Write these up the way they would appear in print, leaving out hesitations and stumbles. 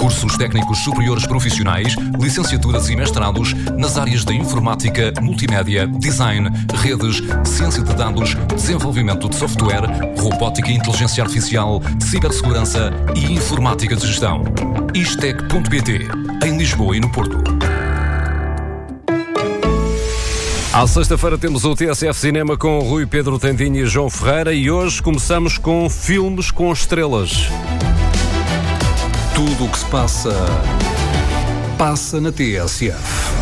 Cursos técnicos superiores profissionais, licenciaturas e mestrados nas áreas da informática, multimédia, design, redes, ciência de dados, desenvolvimento de software, robótica e inteligência artificial, cibersegurança e informática de gestão. Istec.pt, em Lisboa e no Porto. À sexta-feira temos o TSF Cinema com o Rui Pedro Tentinha e João Ferreira e hoje começamos com filmes com estrelas. Tudo o que se passa na TSF.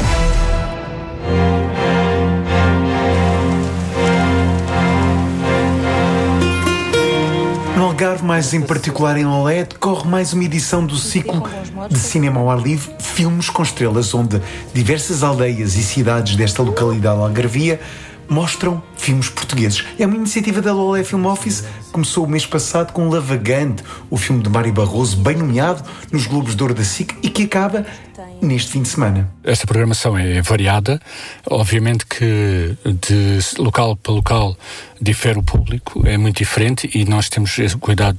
No Algarve, mais em particular em Lolé, decorre mais uma edição do ciclo de cinema ao ar livre, Filmes com Estrelas, onde diversas aldeias e cidades desta localidade algarvia mostram filmes portugueses. É uma iniciativa da Lolé Film Office, começou o mês passado com Lavagante, o filme de Mário Barroso, bem nomeado nos Globos de Ouro da SIC e que acaba neste fim de semana. Esta programação é variada, obviamente que de local para local difere o público, é muito diferente e nós temos esse cuidado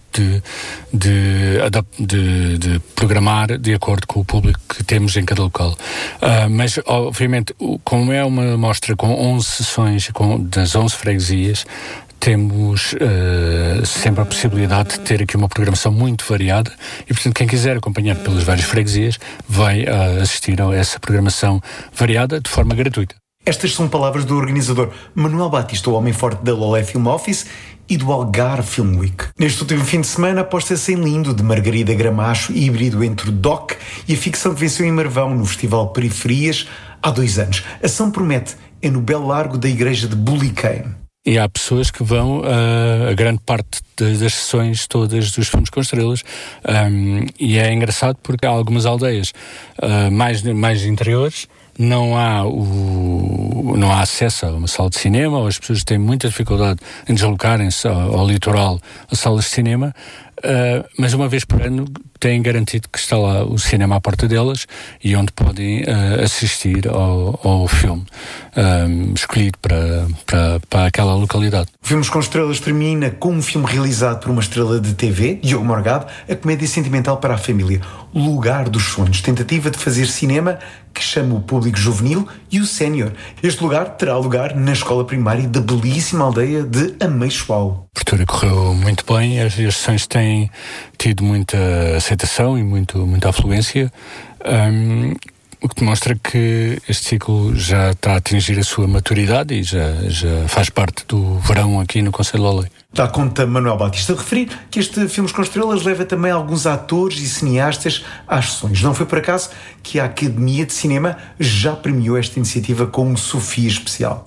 de programar de acordo com o público que temos em cada local. Mas, obviamente, como é uma mostra com 11 sessões das 11 freguesias, temos sempre a possibilidade de ter aqui uma programação muito variada e, portanto, quem quiser acompanhar pelas várias freguesias vai assistir a essa programação variada de forma gratuita. Estas são palavras do organizador Manuel Batista, o homem forte da Lolé Film Office e do Algarve Film Week. Neste último fim de semana, aposta-se em Lindo, de Margarida Gramacho, híbrido entre o doc e a ficção que venceu em Marvão no Festival Periferias há 2 anos. A ação promete, é no belo largo da igreja de Bulicane. E há pessoas que vão a grande parte das sessões todas dos filmes com estrelas e é engraçado porque há algumas aldeias mais interiores, não há acesso a uma sala de cinema, ou as pessoas têm muita dificuldade em deslocarem-se ao litoral a salas de cinema, mas uma vez por ano têm garantido que está lá o cinema à porta delas e onde podem assistir ao filme escolhido para aquela localidade. Filmes com Estrelas termina com um filme realizado por uma estrela de TV, Diogo Morgado, a comédia sentimental para a família, Lugar dos Sonhos, tentativa de fazer cinema que chama o público juvenil e o sénior. Este lugar terá lugar na escola primária da belíssima aldeia de Ameixoal. A abertura correu muito bem, as sessões têm tido muita aceitação e muita afluência, o que demonstra que este ciclo já está a atingir a sua maturidade e já faz parte do verão aqui no Concelho de Lolé. Dá conta Manuel Batista de referir que este Filmes com Estrelas leva também alguns atores e cineastas às sessões. Não foi por acaso que a Academia de Cinema já premiou esta iniciativa como Sofia Especial.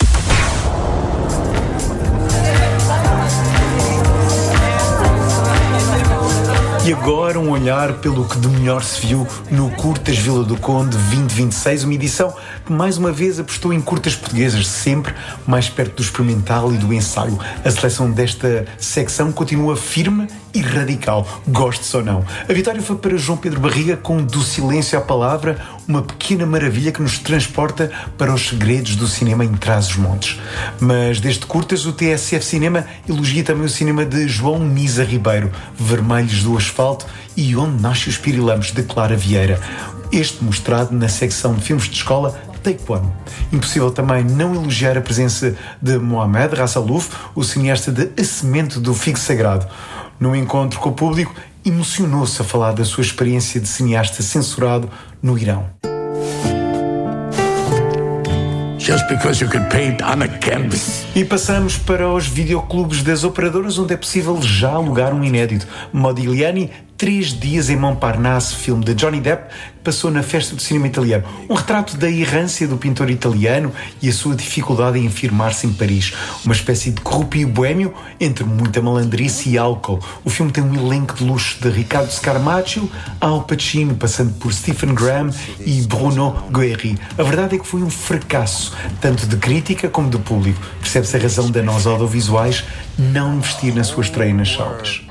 E agora um olhar pelo que de melhor se viu no Curtas Vila do Conde 2026, uma edição que mais uma vez apostou em curtas portuguesas, sempre mais perto do experimental e do ensaio. A seleção desta secção continua firme e radical, goste-se ou não. A vitória foi para João Pedro Barriga com Do Silêncio à Palavra, uma pequena maravilha que nos transporta para os segredos do cinema em Trás-os-Montes. Mas desde curtas, o TSF Cinema elogia também o cinema de João Misa Ribeiro, Vermelhos do Asfalto e Onde Nasce os Pirilampos, de Clara Vieira. Este mostrado na secção de filmes de escola Take One. Impossível também não elogiar a presença de Mohamed Rassalouf, o cineasta de A Semente do Figo Sagrado. No encontro com o público, emocionou-se a falar da sua experiência de cineasta censurado no Irão. Just because you can paint on a canvas. E passamos para os videoclubes das operadoras, onde é possível já alugar um inédito. Modigliani, 3 dias em Montparnasse, filme de Johnny Depp, que passou na Festa do Cinema Italiano. Um retrato da errância do pintor italiano e a sua dificuldade em afirmar-se em Paris. Uma espécie de corrupio boémio entre muita malandrice e álcool. O filme tem um elenco de luxo de Ricardo Scarmaccio, Al Pacino, passando por Stephen Graham e Bruno Guerri. A verdade é que foi um fracasso, tanto de crítica como de público. Percebe-se a razão de nós audiovisuais não investir na sua estreia nas salas.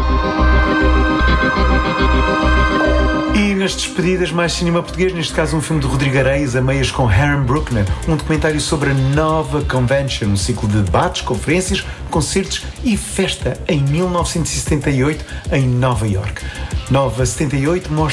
E nas despedidas, mais cinema português, neste caso um filme de Rodrigo Areias, a meias com Aaron Bruckner, um documentário sobre a nova Convention, um ciclo de debates, conferências, concertos e festa em 1978 em Nova York. Nova 78 mostra